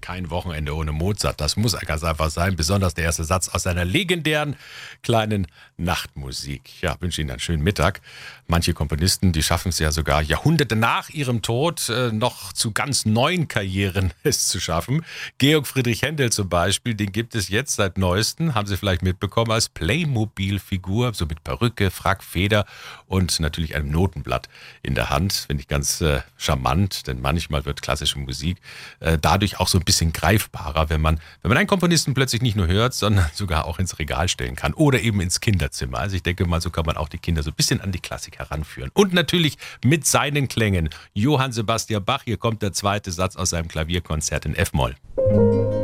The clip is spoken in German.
kein Wochenende ohne Mozart. Das muss ganz einfach sein. Besonders der erste Satz aus seiner legendären kleinen Nachtmusik. Ja, wünsche Ihnen einen schönen Mittag. Manche Komponisten, die schaffen es ja sogar Jahrhunderte nach ihrem Tod noch zu ganz neuen Karrieren es zu schaffen. Georg Friedrich Händel zum Beispiel, den gibt es jetzt seit neuestem, haben Sie vielleicht mitbekommen, als Playmobil-Figur, so mit Perücke, Frack, Feder und natürlich einem Notenblatt in der Hand. Finde ich ganz charmant, denn manchmal wird klassische Musik dadurch auch so ein bisschen greifbarer, wenn man einen Komponisten plötzlich nicht nur hört, sondern sogar auch ins Regal stellen kann oder eben ins Kinderzimmer. Also ich denke mal, so kann man auch die Kinder so ein bisschen an die Klassik heranführen. Und natürlich mit seinen Klängen. Johann Sebastian Bach, hier kommt der zweite Satz aus seinem Klavierkonzert in F-Moll.